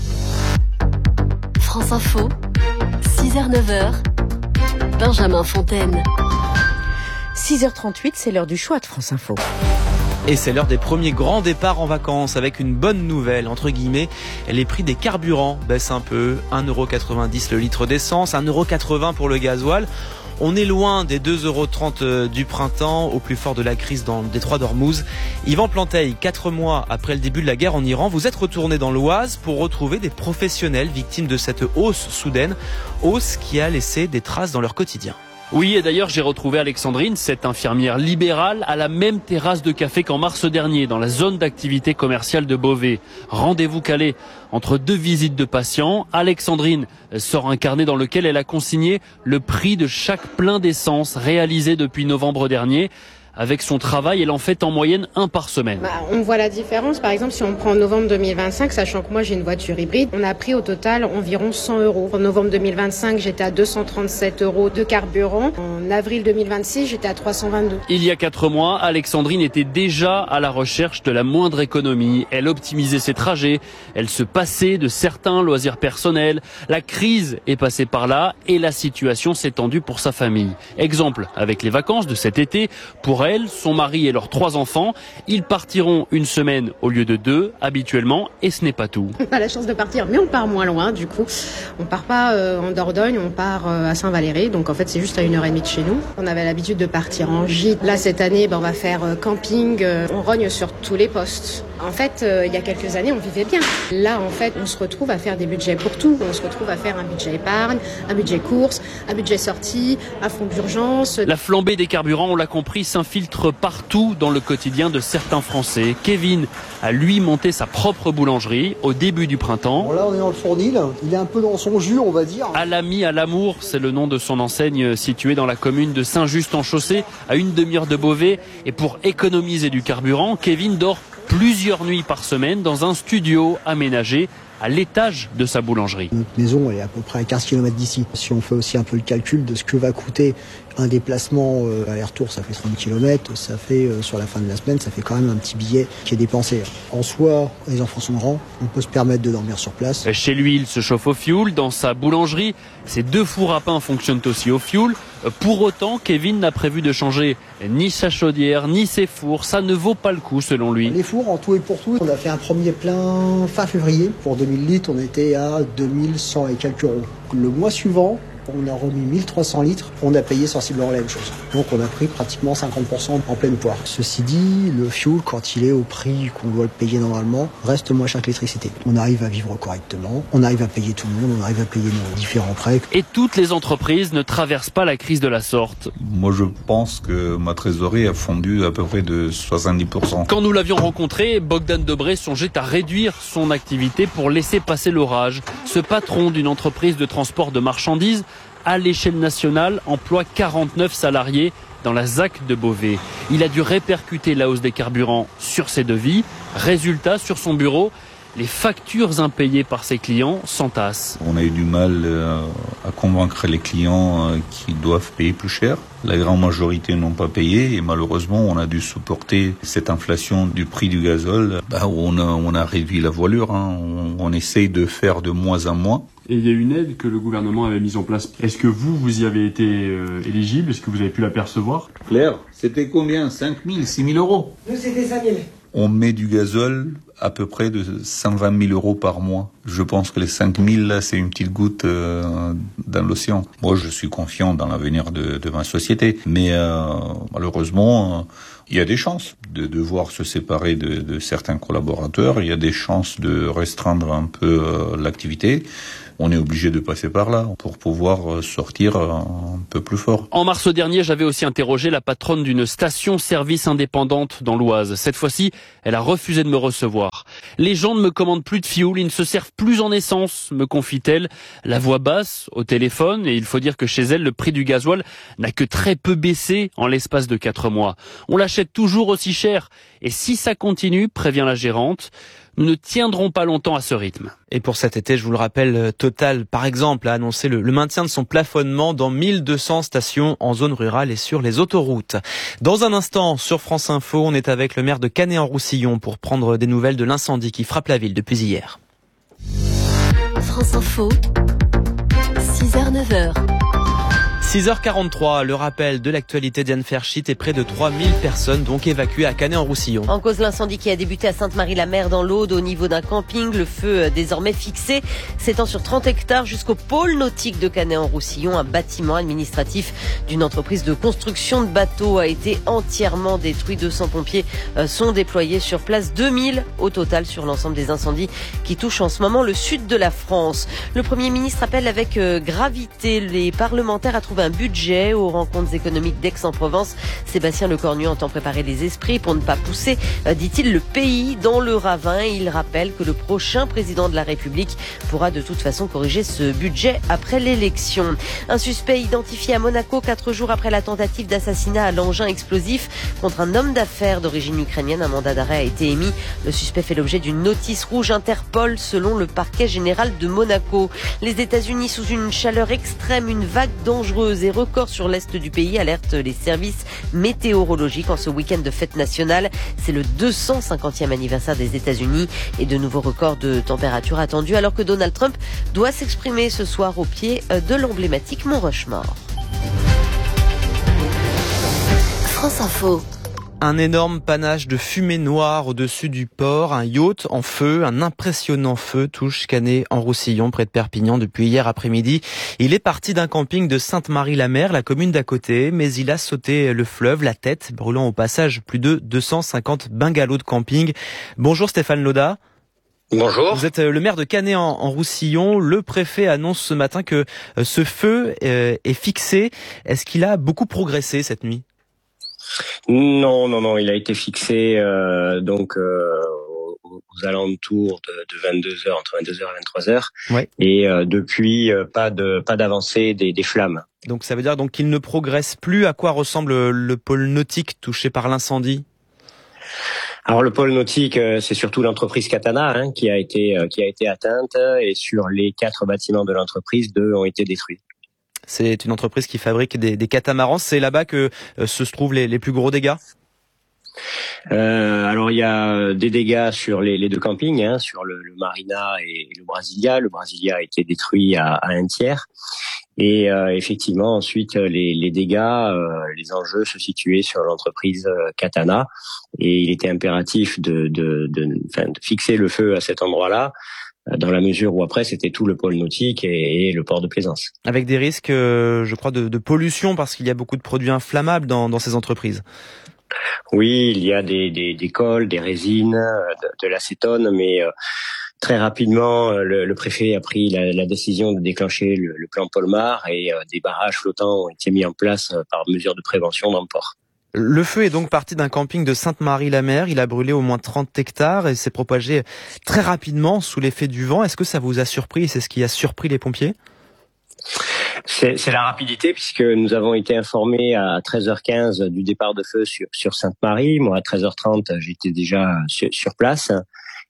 France Info, 6h-9h, Benjamin Fontaine. 6h38, c'est l'heure du choix de France Info. Et c'est l'heure des premiers grands départs en vacances avec une bonne nouvelle, entre guillemets. Les prix des carburants baissent un peu. 1,90€ le litre d'essence, 1,80€ pour le gasoil. On est loin des 2,30€ du printemps, au plus fort de la crise dans le détroit d'Ormuz. Yvan Planteil, 4 mois après le début de la guerre en Iran, vous êtes retourné dans l'Oise pour retrouver des professionnels victimes de cette hausse soudaine, hausse qui a laissé des traces dans leur quotidien. Oui, et d'ailleurs, j'ai retrouvé Alexandrine, cette infirmière libérale, à la même terrasse de café qu'en mars dernier, dans la zone d'activité commerciale de Beauvais. Rendez-vous calé entre 2 visites de patients. Alexandrine sort un carnet dans lequel elle a consigné le prix de chaque plein d'essence réalisé depuis novembre dernier. Avec son travail, elle en fait en moyenne 1 par semaine. On voit la différence. Par exemple, si on prend novembre 2025, sachant que moi j'ai une voiture hybride, on a pris au total environ 100€. En novembre 2025, j'étais à 237€ de carburant. En avril 2026, j'étais à 322. Il y a 4 mois, Alexandrine était déjà à la recherche de la moindre économie. Elle optimisait ses trajets. Elle se passait de certains loisirs personnels. La crise est passée par là et la situation s'est tendue pour sa famille. Exemple, avec les vacances de cet été, pour elle, son mari et leurs 3 enfants, ils partiront 1 semaine au lieu de 2 habituellement, et ce n'est pas tout. On a la chance de partir, mais on part moins loin du coup. On part pas en Dordogne, on part à Saint-Valery, donc en fait c'est juste à 1h30 de chez nous. On avait l'habitude de partir en gîte. Là cette année, on va faire camping, on rogne sur tous les postes. En fait, il y a quelques années, on vivait bien. Là, en fait, on se retrouve à faire des budgets pour tout. On se retrouve à faire un budget épargne, un budget course, un budget sortie, un fonds d'urgence. La flambée des carburants, on l'a compris, s'infiltre partout dans le quotidien de certains Français. Kevin a lui monté sa propre boulangerie au début du printemps. Bon, là, on est dans le fournil. Il est un peu dans son jus, on va dire. À l'ami, à l'amour, c'est le nom de son enseigne située dans la commune de Saint-Just-en-Chaussée, à 1 demi-heure de Beauvais. Et pour économiser du carburant, Kevin dort plusieurs nuits par semaine dans un studio aménagé à l'étage de sa boulangerie. Notre maison elle est à peu près à 15 km d'ici. Si on fait aussi un peu le calcul de ce que va coûter un déplacement aller-retour, ça fait 30 km, ça fait sur la fin de la semaine, ça fait quand même un petit billet qui est dépensé. En soi, les enfants sont grands, on peut se permettre de dormir sur place. Chez lui, il se chauffe au fioul. Dans sa boulangerie, ses 2 fours à pain fonctionnent aussi au fioul. Pour autant, Kevin n'a prévu de changer ni sa chaudière, ni ses fours. Ça ne vaut pas le coup, selon lui. Les fours, en tout et pour tout, on a fait un premier plein fin février. Pour 2000 litres, on était à 2100 et quelques euros. Le mois suivant, on a remis 1300 litres, on a payé sensiblement la même chose. Donc on a pris pratiquement 50% en pleine poire. Ceci dit, le fioul, quand il est au prix qu'on doit le payer normalement, reste moins cher que l'électricité. On arrive à vivre correctement, on arrive à payer tout le monde, on arrive à payer nos différents prêts. Et toutes les entreprises ne traversent pas la crise de la sorte. Moi je pense que ma trésorerie a fondu à peu près de 70%. Quand nous l'avions rencontré, Bogdan Debré songeait à réduire son activité pour laisser passer l'orage. Ce patron d'une entreprise de transport de marchandises à l'échelle nationale, emploie 49 salariés dans la ZAC de Beauvais. Il a dû répercuter la hausse des carburants sur ses devis. Résultat, sur son bureau, les factures impayées par ses clients s'entassent. On a eu du mal à convaincre les clients qui doivent payer plus cher. La grande majorité n'ont pas payé et malheureusement on a dû supporter cette inflation du prix du gazole. On a réduit la voilure, on essaye de faire de moins en moins. Et il y a une aide que le gouvernement avait mise en place. Est-ce que vous y avez été éligible? Est-ce que vous avez pu l'apercevoir? Claire, c'était combien? 5 000, 6 000 euros? Nous, c'était 5 000. On met du gazole à peu près de 120 000 euros par mois. Je pense que les 5 000, là, c'est une petite goutte dans l'océan. Moi, je suis confiant dans l'avenir de ma société. Mais malheureusement, il y a des chances de devoir se séparer de certains collaborateurs. Il y a des chances de restreindre un peu l'activité. On est obligé de passer par là pour pouvoir sortir un peu plus fort. En mars dernier, j'avais aussi interrogé la patronne d'une station-service indépendante dans l'Oise. Cette fois-ci, elle a refusé de me recevoir. Les gens ne me commandent plus de fioul, ils ne se servent plus en essence, me confie-t-elle, la voix basse au téléphone. Et il faut dire que chez elle, le prix du gasoil n'a que très peu baissé en l'espace de 4 mois. On l'achète toujours aussi cher. Et si ça continue, prévient la gérante, nous ne tiendrons pas longtemps à ce rythme. Et pour cet été, je vous le rappelle, Total, par exemple, a annoncé le maintien de son plafonnement dans 1200 stations en zone rurale et sur les autoroutes. Dans un instant, sur France Info, on est avec le maire de Canet-en-Roussillon pour prendre des nouvelles de l'incendie qui frappe la ville depuis hier. France Info, 6h-9h. 6h43, le rappel de l'actualité d'Anne Ferchit et près de 3000 personnes donc évacuées à Canet-en-Roussillon. En cause l'incendie qui a débuté à Sainte-Marie-la-Mer dans l'Aude au niveau d'un camping. Le feu désormais fixé s'étend sur 30 hectares jusqu'au pôle nautique de Canet-en-Roussillon. Un bâtiment administratif d'une entreprise de construction de bateaux a été entièrement détruit. 200 pompiers sont déployés sur place, 2000 au total sur l'ensemble des incendies qui touchent en ce moment le sud de la France. Le Premier ministre appelle avec gravité les parlementaires à trouver un budget aux rencontres économiques d'Aix-en-Provence. Sébastien Lecornu entend préparer les esprits pour ne pas pousser, dit-il, le pays dans le ravin. Il rappelle que le prochain président de la République pourra de toute façon corriger ce budget après l'élection. Un suspect identifié à Monaco 4 jours après la tentative d'assassinat à l'engin explosif contre un homme d'affaires d'origine ukrainienne. Un mandat d'arrêt a été émis. Le suspect fait l'objet d'une notice rouge Interpol selon le parquet général de Monaco. Les États-Unis sous une chaleur extrême, une vague dangereuse et record sur l'est du pays, alertent les services météorologiques en ce week-end de fête nationale. C'est le 250e anniversaire des États-Unis et de nouveaux records de température attendus alors que Donald Trump doit s'exprimer ce soir au pied de l'emblématique Mont Rushmore. France Info. Un énorme panache de fumée noire au-dessus du port, un yacht en feu, un impressionnant feu touche Canet-en-Roussillon près de Perpignan depuis hier après-midi. Il est parti d'un camping de Sainte-Marie-la-Mer, la commune d'à côté, mais il a sauté le fleuve, la tête, brûlant au passage plus de 250 bungalows de camping. Bonjour Stéphane Lauda. Bonjour. Vous êtes le maire de Canet-en-Roussillon. Le préfet annonce ce matin que ce feu est fixé. Est-ce qu'il a beaucoup progressé cette nuit ? Non, il a été fixé aux alentours de 22h, entre 22h et 23h. Ouais. Et depuis, pas d'avancée des flammes. Donc ça veut dire donc qu'il ne progresse plus. À quoi ressemble le pôle nautique touché par l'incendie ? Alors le pôle nautique, c'est surtout l'entreprise Katana qui a été atteinte, et sur les 4 bâtiments de l'entreprise, 2 ont été détruits. C'est une entreprise qui fabrique des catamarans. C'est là-bas que se trouvent les plus gros dégâts ? Alors il y a des dégâts sur les 2 campings, sur le Marina et le Brasilia. Le Brasilia a été détruit à un tiers. Et effectivement, ensuite, les dégâts, les enjeux se situaient sur l'entreprise Katana. Et il était impératif de fixer le feu à cet endroit-là, dans la mesure où après c'était tout le pôle nautique et le port de plaisance. Avec des risques, je crois, de pollution, parce qu'il y a beaucoup de produits inflammables dans ces entreprises. Oui, il y a des cols, des résines, de l'acétone, mais très rapidement, le préfet a pris la décision de déclencher le plan Polmar, et des barrages flottants ont été mis en place par mesure de prévention dans le port. Le feu est donc parti d'un camping de Sainte-Marie-la-Mer. Il a brûlé au moins 30 hectares et s'est propagé très rapidement sous l'effet du vent. Est-ce que ça vous a surpris ? C'est ce qui a surpris les pompiers ? C'est la rapidité, puisque nous avons été informés à 13h15 du départ de feu sur Sainte-Marie. Moi, à 13h30, j'étais déjà sur place.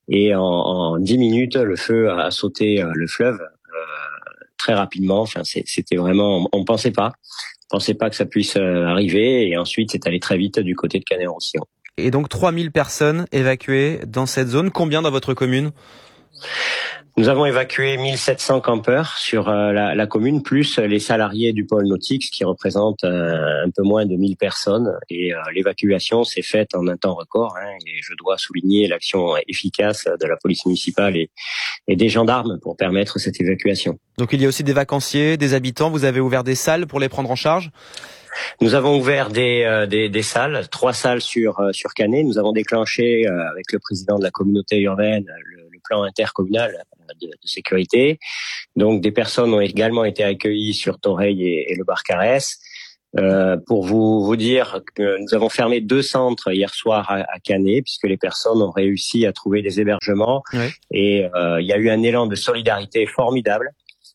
Et en 10 minutes, le feu a sauté le fleuve très rapidement. Enfin, c'était vraiment, on pensait pas que ça puisse arriver. Et ensuite, c'est allé très vite du côté de Canet-en-Roussillon. Et donc 3000 personnes évacuées dans cette zone. Combien dans votre commune ? Nous avons évacué 1700 campeurs sur la commune, plus les salariés du pôle nautique, ce qui représente un peu moins de 1000 personnes. Et l'évacuation s'est faite en un temps record. Et je dois souligner l'action efficace de la police municipale et des gendarmes pour permettre cette évacuation. Donc il y a aussi des vacanciers, des habitants. Vous avez ouvert des salles pour les prendre en charge ? Nous avons ouvert des salles, 3 salles sur Canet. Nous avons déclenché avec le président de la communauté urbaine le plan intercommunal de sécurité. Donc des personnes ont également été accueillies sur Toreil et le Barcarès. Pour vous dire que nous avons fermé 2 centres hier soir à Canet, puisque les personnes ont réussi à trouver des hébergements. Oui. Et il y a eu un élan de solidarité formidable.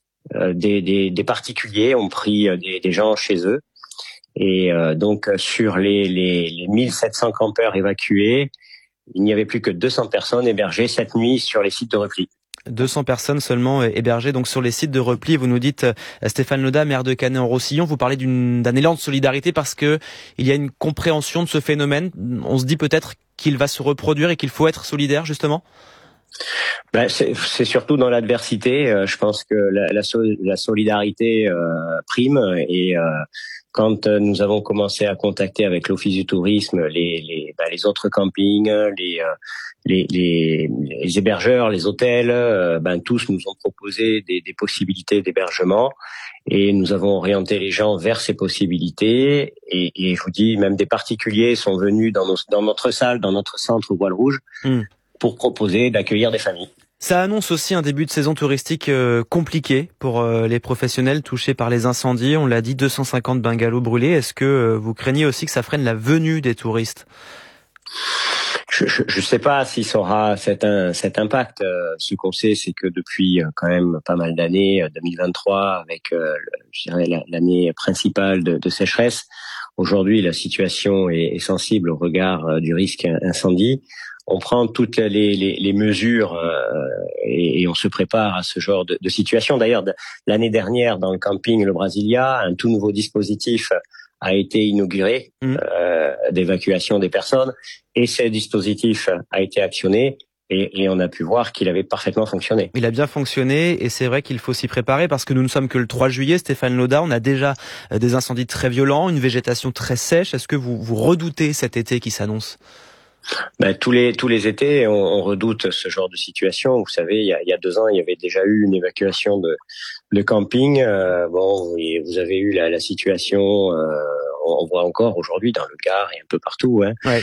Des particuliers ont pris des gens chez eux. Et donc sur les 1700 campeurs évacués, il n'y avait plus que 200 personnes hébergées cette nuit sur les sites de repli. 200 personnes seulement hébergées donc sur les sites de repli. Vous nous dites, Stéphane Loda, maire de Canet-en-Roussillon, vous parlez d'un élan de solidarité parce que il y a une compréhension de ce phénomène. On se dit peut-être qu'il va se reproduire et qu'il faut être solidaire justement. C'est surtout dans l'adversité. Je pense que la solidarité prime et quand nous avons commencé à contacter avec l'Office du tourisme les autres campings, les hébergeurs, les hôtels, tous nous ont proposé des possibilités d'hébergement et nous avons orienté les gens vers ces possibilités et je vous dis, même des particuliers sont venus dans notre salle, dans notre centre Voile Rouge pour proposer d'accueillir des familles. Ça annonce aussi un début de saison touristique compliqué pour les professionnels touchés par les incendies. On l'a dit, 250 bungalows brûlés. Est-ce que vous craignez aussi que ça freine la venue des touristes ? Je sais pas si ça aura cet impact. Ce qu'on sait, c'est que depuis quand même pas mal d'années, 2023, avec je dirais l'année principale de sécheresse, aujourd'hui la situation est sensible au regard du risque incendie. On prend toutes les mesures et on se prépare à ce genre de situation. D'ailleurs, l'année dernière, dans le camping Le Brasilia, un tout nouveau dispositif a été inauguré d'évacuation des personnes et ce dispositif a été actionné et on a pu voir qu'il avait parfaitement fonctionné. Il a bien fonctionné et c'est vrai qu'il faut s'y préparer parce que nous ne sommes que le 3 juillet, Stéphane Loda, on a déjà des incendies très violents, une végétation très sèche. Est-ce que vous redoutez cet été qui s'annonce ? Tous les étés, on redoute ce genre de situation. Vous savez, il y a 2 ans, il y avait déjà eu une évacuation de camping. Vous avez eu la situation, on voit encore aujourd'hui dans le Gard et un peu partout. Ouais.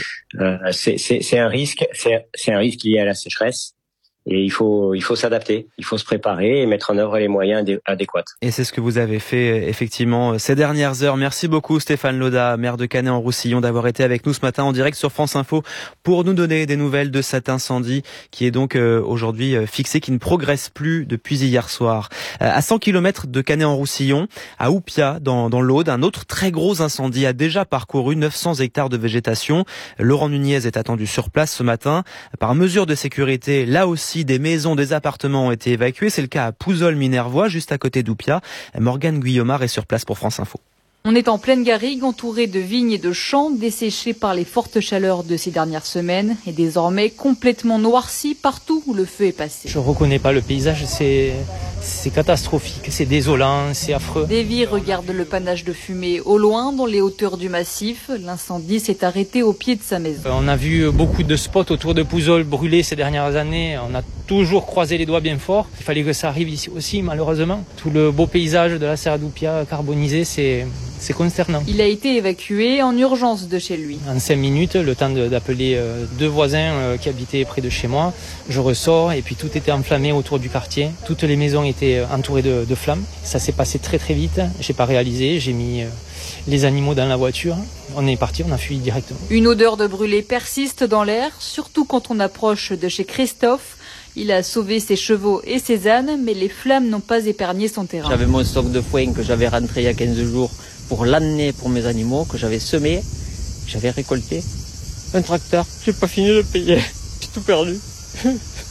C'est un risque lié à la sécheresse. Et il faut s'adapter, il faut se préparer et mettre en œuvre les moyens adéquats. Et c'est ce que vous avez fait effectivement ces dernières heures. Merci beaucoup Stéphane Loda, maire de Canet-en-Roussillon, d'avoir été avec nous ce matin en direct sur France Info pour nous donner des nouvelles de cet incendie qui est donc aujourd'hui fixé, qui ne progresse plus depuis hier soir. À 100 km de Canet-en-Roussillon, à Oupia, dans l'Aude, un autre très gros incendie a déjà parcouru 900 hectares de végétation. Laurent Nunez est attendu sur place ce matin. Par mesure de sécurité, là aussi, des maisons, des appartements ont été évacués. C'est le cas à Pouzol-Minervois, juste à côté d'Oupia. Morgane Guillaumard est sur place pour France Info. On est en pleine garrigue, entouré de vignes et de champs, desséchés par les fortes chaleurs de ces dernières semaines et désormais complètement noircis partout où le feu est passé. Je reconnais pas le paysage, c'est catastrophique, c'est désolant, c'est affreux. Davy regarde le panache de fumée au loin, dans les hauteurs du massif. L'incendie s'est arrêté au pied de sa maison. On a vu beaucoup de spots autour de Pouzol brûlés ces dernières années. On a toujours croisé les doigts bien fort. Il fallait que ça arrive ici aussi, malheureusement. Tout le beau paysage de la serre d'Oupia carbonisé, c'est consternant. Il a été évacué en urgence de chez lui. En 5 minutes, le temps d'appeler 2 voisins qui habitaient près de chez moi. Je ressors et puis tout était enflammé autour du quartier. Toutes les maisons étaient entourées de flammes. Ça s'est passé très très vite. J'ai pas réalisé. J'ai mis les animaux dans la voiture. On est parti, on a fui directement. Une odeur de brûlé persiste dans l'air, surtout quand on approche de chez Christophe. Il a sauvé ses chevaux et ses ânes, mais les flammes n'ont pas épargné son terrain. J'avais mon stock de foin que j'avais rentré il y a 15 jours pour l'année pour mes animaux, que j'avais semé, j'avais récolté. Un tracteur, j'ai pas fini de le payer, j'ai tout perdu.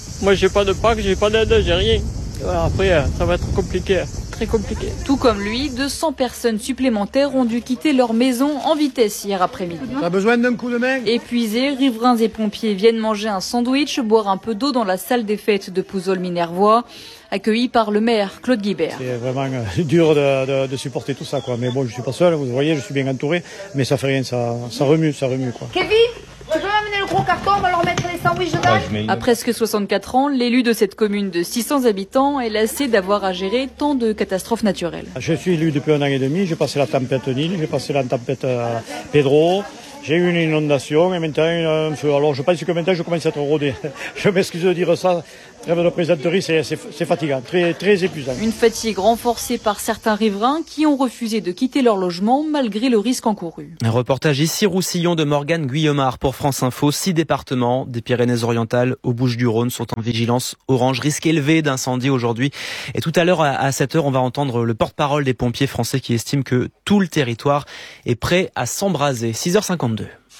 Moi, j'ai pas de pack, j'ai pas d'aide, j'ai rien. Après, ça va être compliqué. Très compliqué. Tout comme lui, 200 personnes supplémentaires ont dû quitter leur maison en vitesse hier après-midi. T'as besoin d'un coup de main? Épuisés, riverains et pompiers viennent manger un sandwich, boire un peu d'eau dans la salle des fêtes de Pouzol-Minervois, accueillis par le maire Claude Guibert. C'est vraiment dur de supporter tout ça, quoi. Mais bon, je suis pas seul, vous voyez, je suis bien entouré, mais ça fait rien, ça remue, quoi. Kevin, tu peux m'amener le gros carton, on va leur mettre les sandwichs dedans. À presque 64 ans, l'élu de cette commune de 600 habitants est lassé d'avoir à gérer tant de catastrophes naturelles. Je suis élu depuis 1 an et demi, j'ai passé la tempête Nil, j'ai passé la tempête Pedro, j'ai eu une inondation et maintenant un feu. Alors je pense que maintenant je commence à être rodé. Je m'excuse de dire ça. Rêve de présenterie, c'est fatigant, très épuisant. Une fatigue renforcée par certains riverains qui ont refusé de quitter leur logement malgré le risque encouru. Un reportage ici Roussillon de Morgane Guillaumard pour France Info. 6 départements des Pyrénées-Orientales aux Bouches-du-Rhône sont en vigilance orange. Risque élevé d'incendie aujourd'hui. Et tout à l'heure à 7h, on va entendre le porte-parole des pompiers français qui estime que tout le territoire est prêt à s'embraser. 6h52.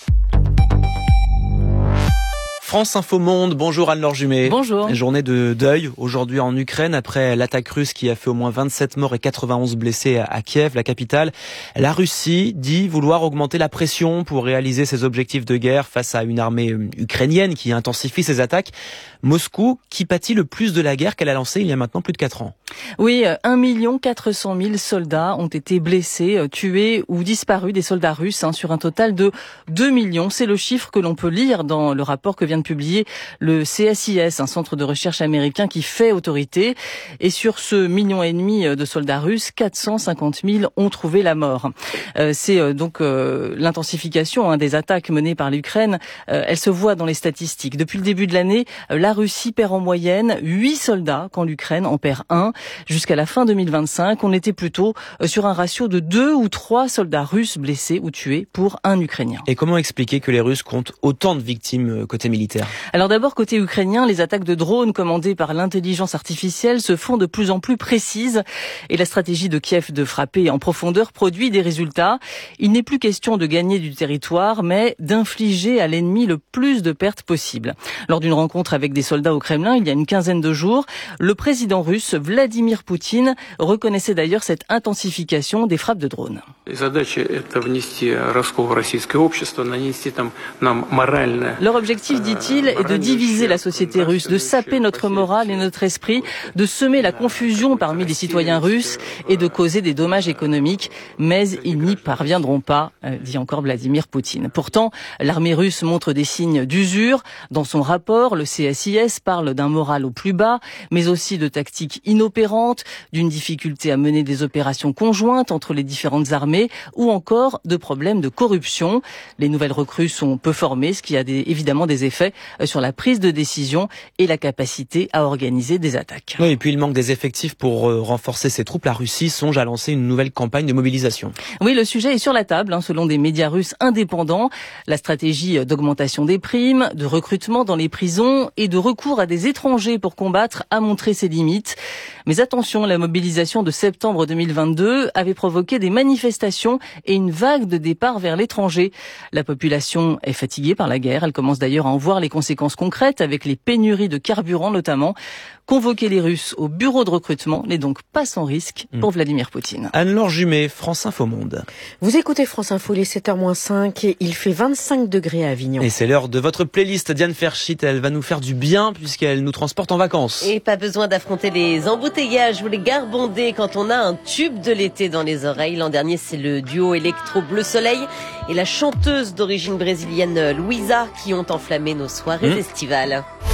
France Info Monde, bonjour Anne-Laure Jumet. Bonjour. Journée de deuil aujourd'hui en Ukraine après l'attaque russe qui a fait au moins 27 morts et 91 blessés à Kiev, la capitale. La Russie dit vouloir augmenter la pression pour réaliser ses objectifs de guerre face à une armée ukrainienne qui intensifie ses attaques. Moscou qui pâtit le plus de la guerre qu'elle a lancée il y a maintenant plus de 4 ans. Oui, 1 400 000 soldats ont été blessés, tués ou disparus, des soldats russes, sur un total de 2 millions. C'est le chiffre que l'on peut lire dans le rapport que vient de publier le CSIS, un centre de recherche américain qui fait autorité. Et sur ce 1,5 million de soldats russes, 450 000 ont trouvé la mort. C'est donc l'intensification des attaques menées par l'Ukraine. Elle se voit dans les statistiques. Depuis le début de l'année, la Russie perd en moyenne 8 soldats quand l'Ukraine en perd 1. Jusqu'à la fin 2025, on était plutôt sur un ratio de 2 ou 3 soldats russes blessés ou tués pour un Ukrainien. Et comment expliquer que les Russes comptent autant de victimes côté militaire ? Alors d'abord, côté ukrainien, les attaques de drones commandées par l'intelligence artificielle se font de plus en plus précises et la stratégie de Kiev de frapper en profondeur produit des résultats. Il n'est plus question de gagner du territoire, mais d'infliger à l'ennemi le plus de pertes possible. Lors d'une rencontre avec des soldats au Kremlin, il y a une quinzaine de jours, le président russe Vladimir Poutine reconnaissait d'ailleurs cette intensification des frappes de drones. Leur objectif, dit-il, est de diviser la société russe, de saper notre morale et notre esprit, de semer la confusion parmi les citoyens russes et de causer des dommages économiques. Mais ils n'y parviendront pas, dit encore Vladimir Poutine. Pourtant, l'armée russe montre des signes d'usure. Dans son rapport, le CSIS parle d'un moral au plus bas, mais aussi de tactiques inopérantes, d'une difficulté à mener des opérations conjointes entre les différentes armées ou encore de problèmes de corruption. Les nouvelles recrues sont peu formées, ce qui a évidemment des effets sur la prise de décision et la capacité à organiser des attaques. Oui, et puis il manque des effectifs pour renforcer ses troupes. La Russie songe à lancer une nouvelle campagne de mobilisation. Oui, le sujet est sur la table, selon des médias russes indépendants. La stratégie d'augmentation des primes, de recrutement dans les prisons et de recours à des étrangers pour combattre a montré ses limites. Mais attention, la mobilisation de septembre 2022 avait provoqué des manifestations et une vague de départ vers l'étranger. La population est fatiguée par la guerre. Elle commence d'ailleurs à en voir les conséquences concrètes avec les pénuries de carburant notamment. Convoquer les Russes au bureau de recrutement n'est donc pas sans risque pour Vladimir Poutine. Anne-Laure Jumet, France Info Monde. Vous écoutez France Info, il est 7h-5 et il fait 25 degrés à Avignon. Et c'est l'heure de votre playlist. Diane Ferchit, elle va nous faire du bien puisqu'elle nous transporte en vacances. Et pas besoin d'affronter les embouteillages ou les gares bondées quand on a un tube de l'été dans les oreilles. L'an dernier, c'est le duo électro Bleu Soleil et la chanteuse d'origine brésilienne Luisa qui ont enflammé nos soirées estivales.